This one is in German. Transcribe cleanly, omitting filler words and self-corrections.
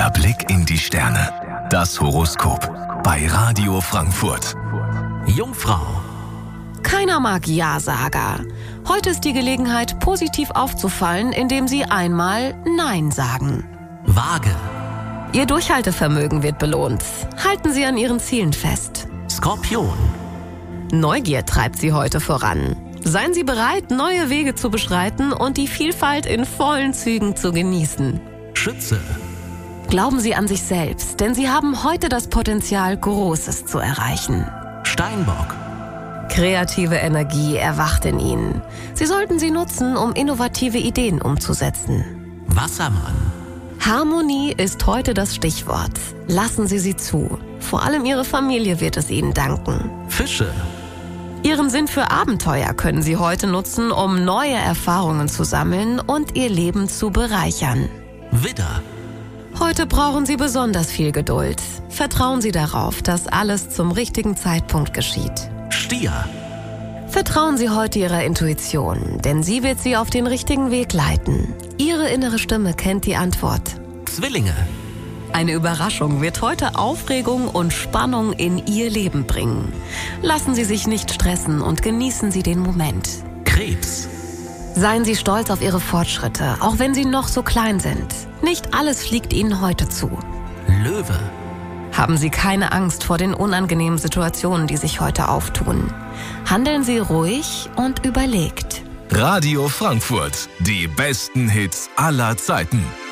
Der Blick in die Sterne. Das Horoskop bei Radio Frankfurt. Jungfrau. Keiner mag Ja-Sager. Heute ist die Gelegenheit, positiv aufzufallen, indem Sie einmal Nein sagen. Waage. Ihr Durchhaltevermögen wird belohnt. Halten Sie an Ihren Zielen fest. Skorpion. Neugier treibt Sie heute voran. Seien Sie bereit, neue Wege zu beschreiten und die Vielfalt in vollen Zügen zu genießen. Schütze. Glauben Sie an sich selbst, denn Sie haben heute das Potenzial, Großes zu erreichen. Steinbock. Kreative Energie erwacht in Ihnen. Sie sollten sie nutzen, um innovative Ideen umzusetzen. Wassermann. Harmonie ist heute das Stichwort. Lassen Sie sie zu. Vor allem Ihre Familie wird es Ihnen danken. Fische. Ihren Sinn für Abenteuer können Sie heute nutzen, um neue Erfahrungen zu sammeln und Ihr Leben zu bereichern. Widder. Heute brauchen Sie besonders viel Geduld. Vertrauen Sie darauf, dass alles zum richtigen Zeitpunkt geschieht. Stier. Vertrauen Sie heute Ihrer Intuition, denn sie wird Sie auf den richtigen Weg leiten. Ihre innere Stimme kennt die Antwort. Zwillinge. Eine Überraschung wird heute Aufregung und Spannung in Ihr Leben bringen. Lassen Sie sich nicht stressen und genießen Sie den Moment. Krebs. Seien Sie stolz auf Ihre Fortschritte, auch wenn sie noch so klein sind. Nicht alles fliegt Ihnen heute zu. Löwe. Haben Sie keine Angst vor den unangenehmen Situationen, die sich heute auftun. Handeln Sie ruhig und überlegt. Radio Frankfurt. Die besten Hits aller Zeiten.